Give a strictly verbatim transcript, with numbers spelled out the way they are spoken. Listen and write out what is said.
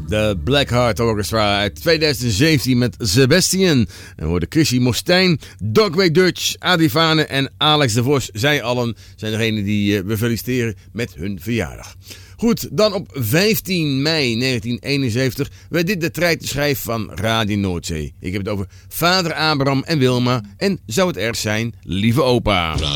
De Black Heart Orchestra uit twintig zeventien met Sebastian. En worden Chrissy Mostijn, Dogway Dutch, Adi Vane en Alex de Vos. Zij allen zijn degenen die we feliciteren met hun verjaardag. Goed, dan op vijftien mei negentien eenenzeventig werd dit de treitenschijf van Radio Noordzee. Ik heb het over vader Abraham en Wilma en zou het erg zijn, lieve opa.